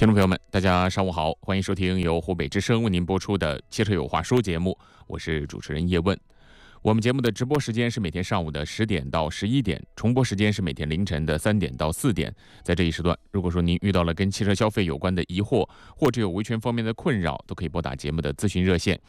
听众朋友们，大家上午好，欢迎收听由湖北之声为您播出的《汽车有话说》节目，我是主持人叶问。我们节目的直播时间是每天上午的10点到11点，重播时间是每天凌晨的3点到4点。在这一时段，如果说您遇到了跟汽车消费有关的疑惑，或者有维权方面的困扰，都可以拨打节目的咨询热线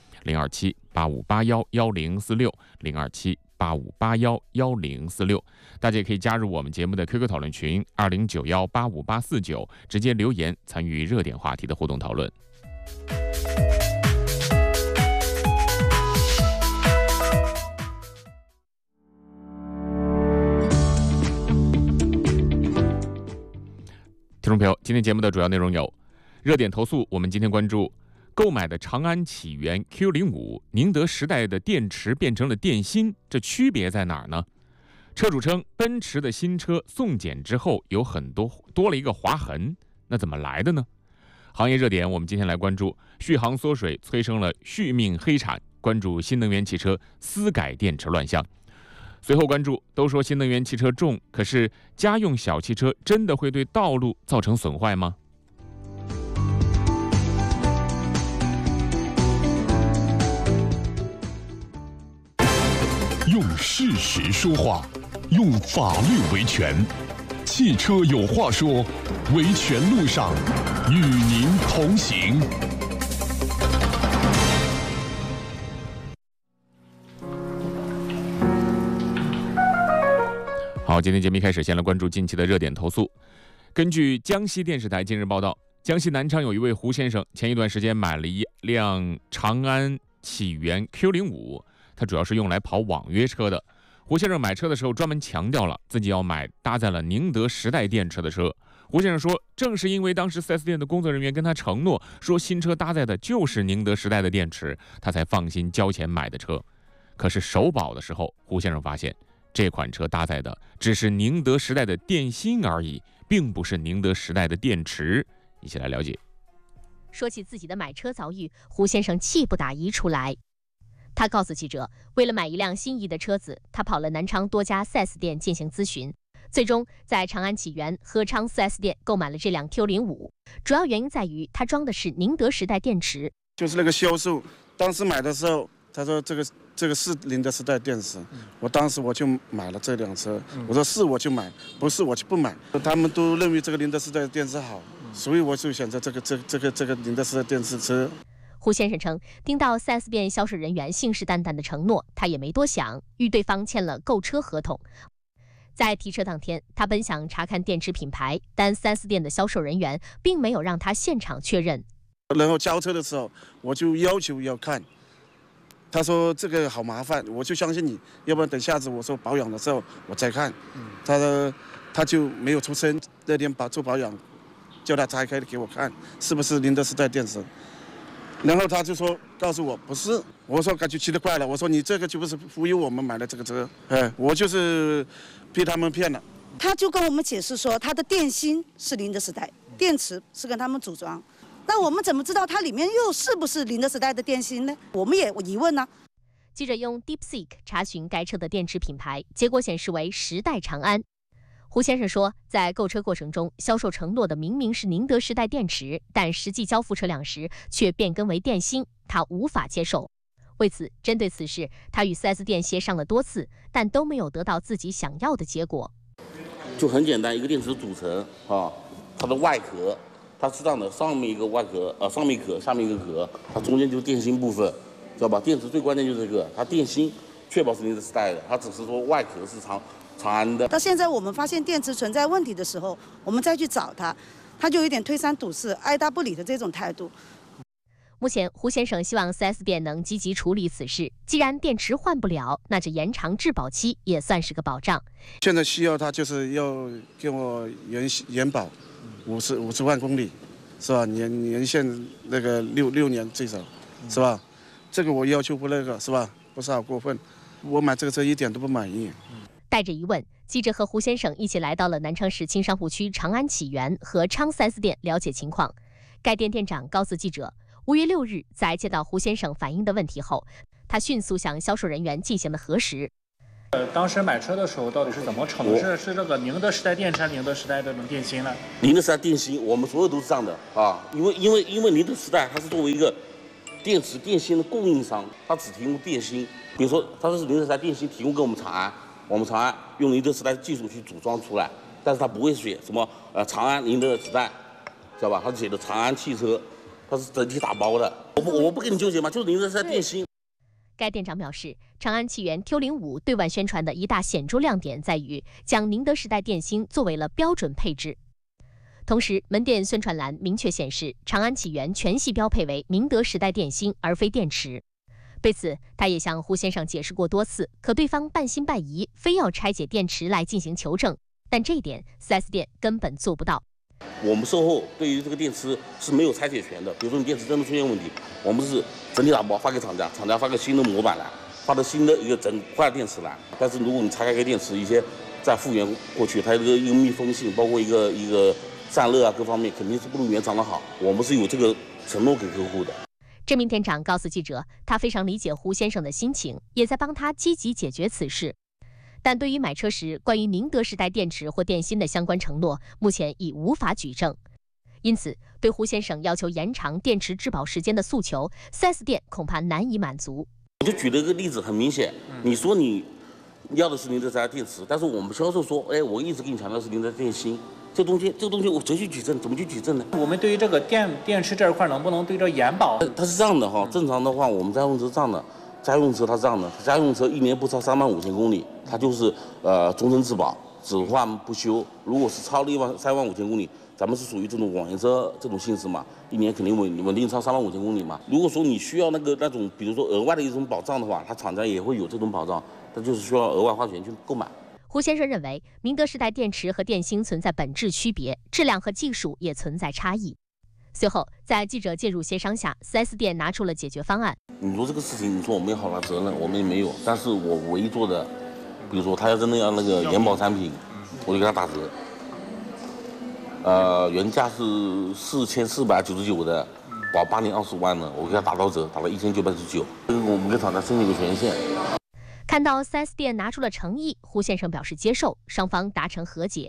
027-8581-1046，027-8581-1046。大家也可以加入我们节目的 QQ 讨论群2091858849，直接留言参与热点话题的互动讨论。听众朋友，今天节目的主要内容有：热点投诉，我们今天关注购买的长安启源 Q05， 宁德时代的电池变成了电芯，这区别在哪儿呢？车主称，奔驰的新车送检之后有多了一个划痕，那怎么来的呢？行业热点，我们今天来关注续航缩水催生了续命黑产，关注新能源汽车私改电池乱象。随后关注，都说新能源汽车重，可是家用小汽车真的会对道路造成损坏吗？ 用事实说话，用法律维权。汽车有话说，维权路上与您同行。 好，今天节目一开始，先来关注近期的热点投诉。根据江西电视台近日报道，江西南昌有一位胡先生，前一段时间买了一辆长安启源 Q05， 它主要是用来跑网约车的。胡先生买车的时候专门强调了自己要买搭载了宁德时代电池的车。胡先生说，正是因为当时 4S 店的工作人员跟他承诺说新车搭载的就是宁德时代的电池，他才放心交钱买的车。可是首保的时候，胡先生发现这款车搭载的只是宁德时代的电芯而已，并不是宁德时代的电池。一起来了解。 说起自己的买车遭遇，胡先生气不打一处来。他告诉记者，为了买一辆心仪的车子，他跑了南昌多家 4S 店进行咨询，最终在长安启源、合昌 4S 店购买了这辆 Q05。主要原因在于它装的是宁德时代电池。 就是那个销售当时买的时候，他说这个是宁德时代电池，我当时我就买了这辆车，我说是我就买，不是我就不买。他们都认为这个宁德时代电池好，所以我就选择这个宁德时代电池车。 胡先生称，听到 4S 店销售人员信誓旦旦的承诺，他也没多想，与对方签了购车合同。在提车当天，他本想查看电池品牌，但 4S 店的销售人员并没有让他现场确认。 然后交车的时候，我就要求要看。他说这个好麻烦，我就相信你，要不然等下次我说保养的时候我再看。他说他就没有出声，那天做保养，叫他拆开给我看，是不是宁德时代电池？然后他就说告诉我不是，我说感觉奇了怪了，我说你这个就不是忽悠我们买的这个车，我就是被他们骗了。 他就跟我们解释说，他的电芯是宁德时代，电池是跟他们组装。那我们怎么知道它里面又是不是宁德时代的电芯呢？我们也有疑问呢。 记者用 DeepSeek 查询该车的电池品牌，结果显示为时代长安。胡先生说，在购车过程中，销售承诺的明明是宁德时代电池，但实际交付车辆时却变更为电芯，他无法接受。为此，针对此事，他与 4S 店协商了多次，但都没有得到自己想要的结果。 就很简单，一个电池组成它的外壳，它是这样的，上面一个外壳，上面一壳，下面一个壳，它中间就是电芯部分，知道吧？电池最关键就是这个，它电芯确保是宁德时代的，它只是说外壳是长安的。 到现在我们发现电池存在问题的时候，我们再去找他，他就有点推三阻四、爱答不理的这种态度。 目前，胡先生希望 4S 店能积极处理此事。既然电池换不了，那这延长质保期也算是个保障。 现在需要他就是要给我延保50万公里，是吧？年限那个6年最少，是吧？这个我要求不那个，是吧？不是好过分。我买这个车一点都不满意。 带着疑问，记者和胡先生一起来到了南昌市青商户区长安启源和昌 4S 店了解情况。该店店长告诉记者，5月6日在接到胡先生反映的问题后，他迅速向销售人员进行了核实。 当时买车的时候到底是怎么瞅的？是这个宁德时代电池还是宁德时代这种电芯呢？ 宁德时代电芯，我们所有都是这样的啊，因为宁德时代它是作为一个电池电芯的供应商，它只提供电芯。比如说，它是宁德时代电芯提供给我们长安，我们长安用宁德时代技术去组装出来，但是它不会写什么长安宁德时代，知道吧？它写的长安汽车，它是整体打包的。我不跟你纠结嘛，就是宁德时代电芯。 该店长表示，长安汽源 Q05 对外宣传的一大显著亮点在于将宁德时代电芯作为了标准配置。同时，门店宣传栏明确显示，长安汽源全系标配为宁德时代电芯，而非电池。对此，他也向胡先生解释过多次，可对方半信半疑，非要拆解电池来进行求证，但这一点 4S 店根本做不到。 我们售后对于这个电池是没有拆解权的，比如说你电池真的出现问题，我们是整体打包发给厂家，厂家发个新的模板来，发的新的一个整块电池来。但是如果你拆开一个电池，一些再复原过去，它这个一个密封性，包括一个散热啊各方面，肯定是不如原厂的好。我们是有这个承诺给客户的。 这名店长告诉记者，他非常理解胡先生的心情，也在帮他积极解决此事。但对于买车时关于宁德时代电池或电芯的相关承诺，目前已无法举证。因此，对胡先生要求延长电池质保时间的诉求，4S 店恐怕难以满足。 我就举了一个例子，很明显，你说你要的是宁德时代电池，但是我们销售说，哎，我一直跟你强调是宁德电芯，这个东西我谁去举证？怎么去举证呢？ 我们对于这个电池这一块能不能对这延保？ 它是这样的哈，正常的话，我们家用车这样的。家用车它这样的，家用车1年不超35000公里，它就是终身质保，只换不修。如果是超了35000公里，咱们是属于这种网约车这种性质嘛，1年肯定稳定超35000公里嘛。如果说你需要那种，比如说额外的一种保障的话，它厂家也会有这种保障，它就是需要额外花钱去购买。 胡先生认为，宁德时代电池和电芯存在本质区别，质量和技术也存在差异。随后，在记者介入协商下，4S 店拿出了解决方案。 你说这个事情，你说我们有好大责任，我们也没有。但是我唯一做的，比如说他要真的要那个延保产品，我就给他打折。原价是4499的，保8年20万的，我给他打到折，打了1999。我们跟厂家申请个权限。 看到4S 店拿出了诚意，胡先生表示接受，双方达成和解。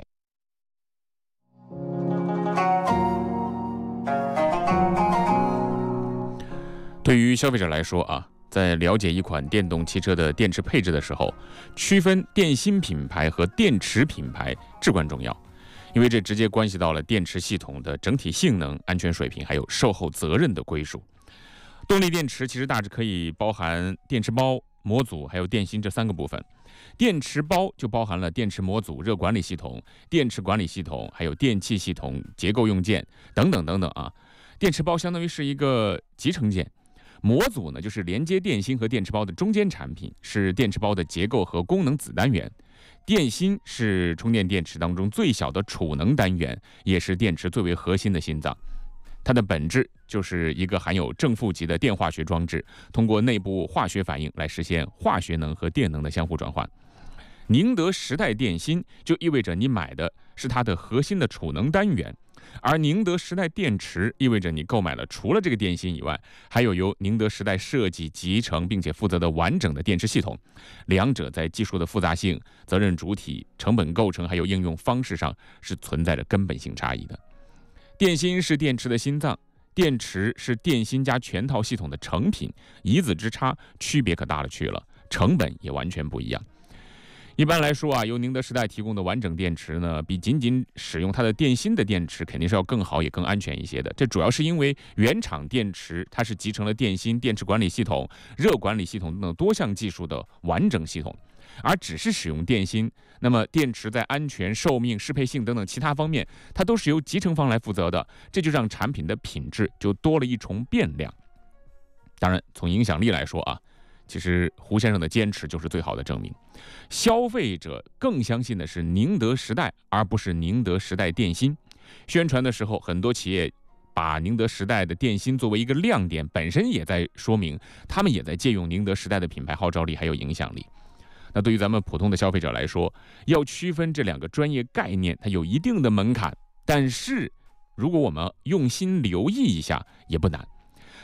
对于消费者来说啊，在了解一款电动汽车的电池配置的时候，区分电芯品牌和电池品牌至关重要，因为这直接关系到了电池系统的整体性能、安全水平，还有售后责任的归属。动力电池其实大致可以包含电池包、模组还有电芯这3个部分。电池包就包含了电池模组、热管理系统、电池管理系统，还有电气系统、结构用件等等等等啊。电池包相当于是一个集成件。模组呢，就是连接电芯和电池包的中间产品，是电池包的结构和功能子单元。电芯是充电电池当中最小的储能单元，也是电池最为核心的心脏。它的本质就是一个含有正负极的电化学装置，通过内部化学反应来实现化学能和电能的相互转换。宁德时代电芯就意味着你买的是它的核心的储能单元，而宁德时代电池意味着你购买了除了这个电芯以外，还有由宁德时代设计、集成并且负责的完整的电池系统。两者在技术的复杂性、责任主体、成本构成还有应用方式上是存在着根本性差异的。电芯是电池的心脏，电池是电芯加全套系统的成品，一字之差，区别可大了去了，成本也完全不一样。一般来说啊，由宁德时代提供的完整电池呢，比仅仅使用它的电芯的电池肯定是要更好也更安全一些的。这主要是因为原厂电池它是集成了电芯、电池管理系统、热管理系统等多项技术的完整系统，而只是使用电芯，那么电池在安全、寿命、适配性等等其他方面，它都是由集成方来负责的，这就让产品的品质就多了一重变量。当然，从影响力来说啊，其实胡先生的坚持就是最好的证明。消费者更相信的是宁德时代，而不是宁德时代电芯。宣传的时候，很多企业把宁德时代的电芯作为一个亮点，本身也在说明他们也在借用宁德时代的品牌号召力还有影响力。那对于咱们普通的消费者来说，要区分这两个专业概念，它有一定的门槛，但是如果我们用心留意一下，也不难。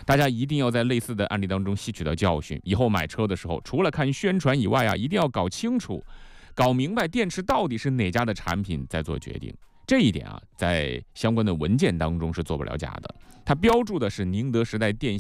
大家一定要在类似的案例当中吸取到教训，以后买车的时候，除了看宣传以外啊，一定要搞清楚、搞明白电池到底是哪家的产品再做决定。这一点啊，在相关的文件当中是做不了假的，它标注的是宁德时代电